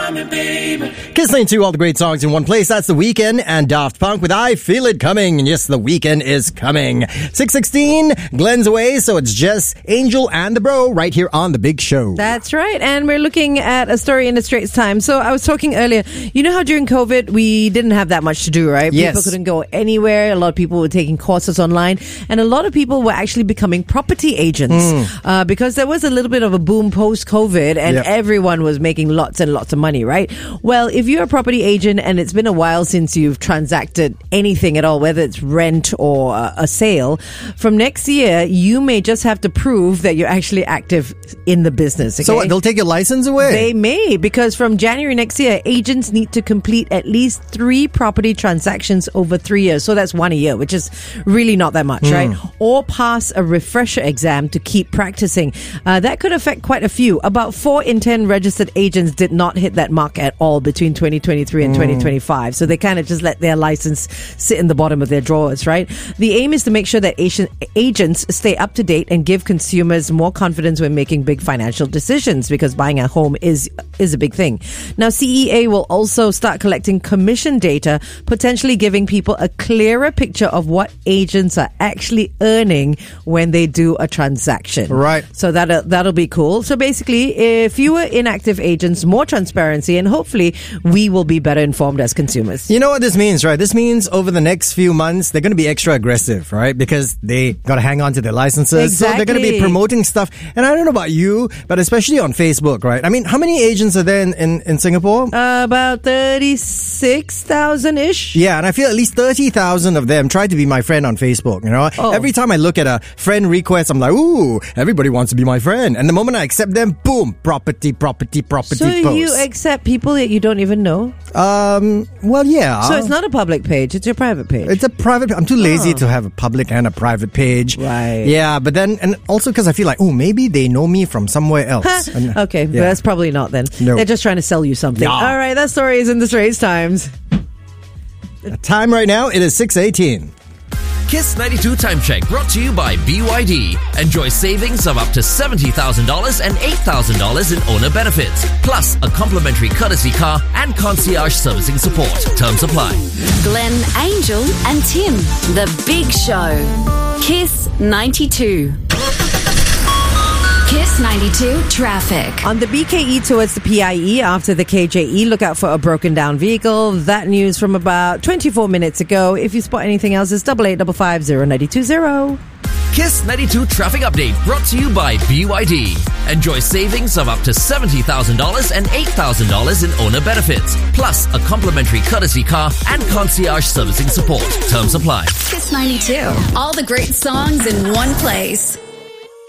coming, baby. Listening to all the great songs in one place. That's The Weeknd and Daft Punk with I Feel It Coming. And yes, The Weeknd is coming. 6:16, Glenn's away, so it's just Angel and the Bro right here on The Big Show. That's right. And we're looking at a story in the Straits Times. So I was talking earlier, you know how during COVID we didn't have that much to do, right? Yes. People couldn't go anywhere. A lot of people were taking courses online. And a lot of people were actually becoming property agents because there was a little bit of a boom post-COVID and everyone was making lots and lots of money, right? Well, if you're a property agent and it's been a while since you've transacted anything at all, whether it's rent or a sale, from next year, you may just have to prove that you're actually active in the business. Okay? So what, they'll take your license away? They may, because from January next year, agents need to complete at least 3 property transactions over 3 years. So that's 1 a year, which is really not that much, right? Or pass a refresher exam to keep practicing. That could affect quite a few. About 4 in 10 registered agents did not hit that mark at all between 2023 and 2025. So they kind of just let their license sit in the bottom of their drawers, right? The aim is to make sure that agents stay up to date and give consumers more confidence when making big financial decisions, because buying a home is a big thing. Now, CEA will also start collecting commission data, potentially giving people a clearer picture of what agents are actually earning when they do a transaction. Right. So that'll be cool. So basically, fewer inactive agents, more transparency, and hopefully we will be better informed as consumers. You know what this means, right? This means over the next few months, they're going to be extra aggressive, right? Because they got to hang on to their licenses. Exactly. So they're going to be promoting stuff. And I don't know about you, but especially on Facebook, right? I mean, how many agents are there in Singapore? About 36,000-ish. Yeah, and I feel at least 30,000 of them try to be my friend on Facebook, you know? Every time I look at a friend request, I'm like, ooh, everybody wants to be my friend. And the moment I accept them, boom, property So post. you accept people that you don't even know? Well, yeah. So it's not a public page, it's your private page. It's a private. I'm too lazy to have a public and a private page. Right. Yeah, but then, and also because I feel like, oh, maybe they know me from somewhere else. Okay, but that's probably not then. No. They're just trying to sell you something. Yeah. All right, that story is in the Straits Times. The time right now, it is 6:18. Kiss 92 Time Check brought to you by BYD. Enjoy savings of up to $70,000 and $8,000 in owner benefits. Plus a complimentary courtesy car and concierge servicing support. Terms apply. Glenn, Angel and Tim. The Big Show. Kiss 92. Kiss 92 traffic. On the BKE towards the PIE after the KJE, look out for a broken down vehicle. That news from about 24 minutes ago. If you spot anything else, it's 88550920. Kiss 92 Traffic Update brought to you by BYD. Enjoy savings of up to $70,000 and $8,000 in owner benefits. Plus a complimentary courtesy car and concierge servicing support. Terms apply. Kiss 92. All the great songs in one place.